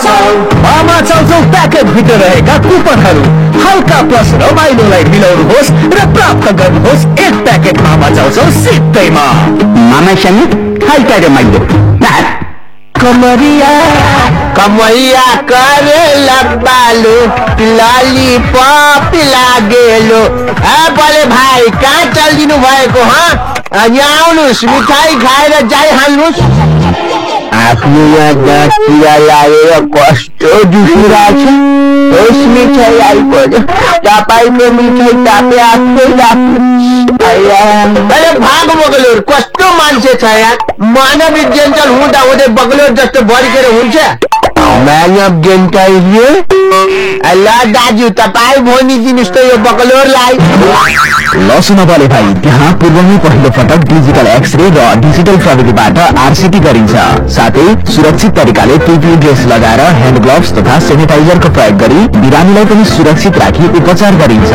मामा चाउचाउ प्याकेट भित्र रहेका कुपनहरू हल्का प्लस रमाइलोलाई मिलाउनुहोस् र प्राप्त गर्नुहोस् एक प्याकेट मामा चाउचाउ सित्तैमा। मामा सँग हल्का रमाइलो कमरिया कमरिया करे लब्बालू लॉलीपॉप लागेलो। बड़े भाइ कहाँ चलिदिनु भएको? यहाँ आउनुहोस्, मिठाई खाएर जाइहाल्नुहोस्। आफ्नो यहाँ दाँत पीडा लागेर कस्तो दुखिरहेछ। यस मिठाई आइपर्यो, तपाईँको मिठाई तापे आफै राख्नु। अरे भाग बगलोर, कस्तो मान्छे छ यहाँ। मानव जेन्टल हुँदा हुँदै बगलोर जस्तो भरिकेर हुन्छ? मानव जेन्टल ल दाजु, तपाईँ भनिदिनुहोस् त यो बगलोरलाई। ल सुन बले भाइ, त्यहाँ पूर्वमै पहिलो पटक डिजिटल एक्सरे र डिजिटल प्रविधिबाट आरसिटी गरिन्छ। साथै सुरक्षित तरिकाले पीपीई ड्रेस लगाएर ह्यान्ड ग्लोभ्स तथा सेनिटाइजरको प्रयोग गरी बिरामीलाई पनि सुरक्षित राखी उपचार गरिन्छ।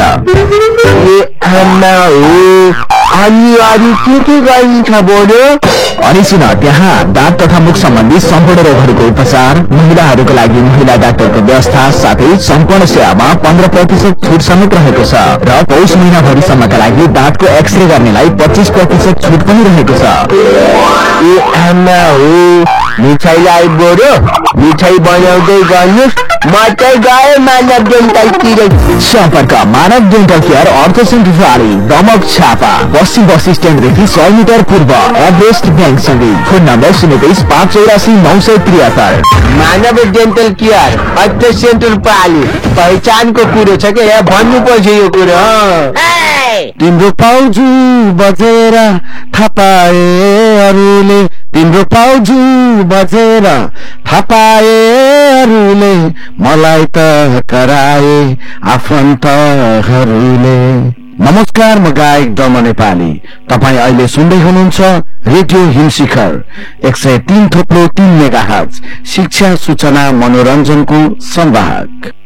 अनि अरू के गरिन्छ बोलो? अनि सुन, त्यहाँ दाँत तथा मुख सम्बन्धी सम्पूर्ण रोगहरूको उपचार, महिलाहरूको लागि महिला डाक्टरको व्यवस्था साथै सम्पूर्ण सेवामा 15% छुट समेत रहेको छ र पौष महिनाभरिसम्मका लागि दाँतको एक्सरे गर्नेलाई 25% छुट पनि रहेको छ। मिठाईलाई बोरो मिठाई बनाउँदै गर्नुहोस्, म चाहिँ गएँ मानव डेन्टलतिर। सम्पर्क मानव डेन्टल केयर, अर्थ सेन्टर फाली, दमक छापा, पश्चिम बस स्ट्यान्डदेखि 100 मिटर पूर्व, एभरेस्ट ब्याङ्क सँगै। Phone number 023-584-973। मानव डेन्टल केयर, अर्थ सेन्टर पाली। पहिचानको कुरो छ कि भन्नुपर्छ यो कुरो। तिम्रो पाउजु बजेर थापाए अरूले, तिम्रो पाउजु बजेर थापाए अरूले, मलाई त कराए आफन्तहरूले। नमस्कार, म गायक दम नेपाली। तपाईँ अहिले सुन्दै हुनुहुन्छ रेडियो हिमशिखर 103.3 मेगाहर्ज, शिक्षा सूचना मनोरञ्जनको संवाहक।